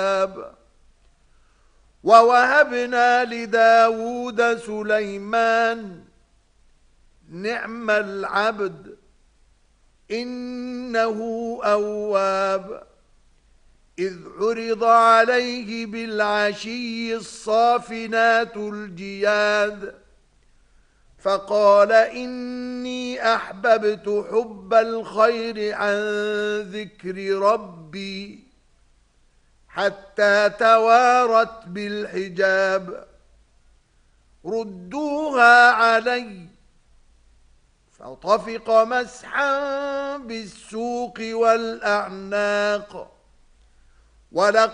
ووهبنا لداود سليمان نعم العبد إنه أواب إذ عرض عليه بالعشي الصافنات الجياد فقال إني أحببت حب الخير عن ذكر ربي حتى توارت بالحجاب ردوها علي فطفق مسحا بالسوق والأعناق